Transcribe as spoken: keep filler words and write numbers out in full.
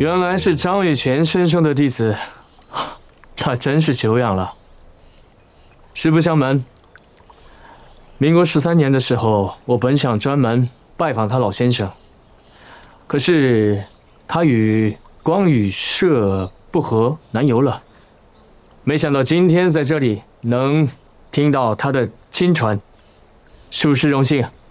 原来是张玉泉先生的弟子，他真是久仰了。实不相瞒，民国十三年的时候，我本想专门拜访他老先生，可是他与光宇社不和，南游了。没想到今天在这里能听到他的亲传，属实荣幸。